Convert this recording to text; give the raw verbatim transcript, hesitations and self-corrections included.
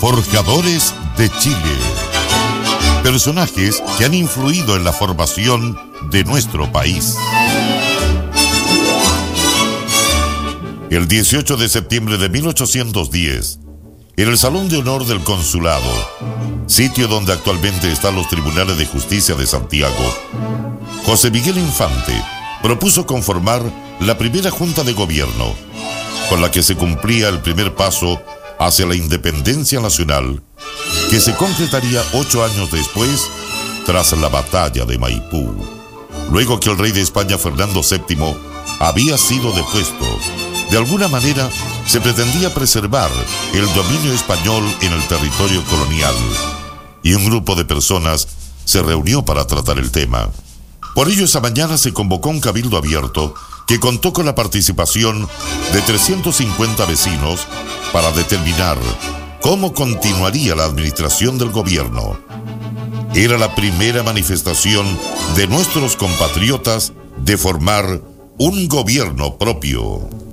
Forjadores de Chile. Personajes que han influido en la formación de nuestro país. El dieciocho de septiembre de mil ochocientos diez, en el Salón de Honor del Consulado, sitio donde actualmente están los Tribunales de Justicia de Santiago, José Miguel Infante propuso conformar la primera Junta de Gobierno, con la que se cumplía el primer paso hacia la independencia nacional, que se concretaría ocho años después, tras la batalla de Maipú, luego que el rey de España, Fernando séptimo, había sido depuesto. De alguna manera, se pretendía preservar el dominio español en el territorio colonial, y un grupo de personas se reunió para tratar el tema. Por ello, esa mañana se convocó un cabildo abierto que contó con la participación de trescientos cincuenta vecinos para determinar cómo continuaría la administración del gobierno. Era la primera manifestación de nuestros compatriotas de formar un gobierno propio.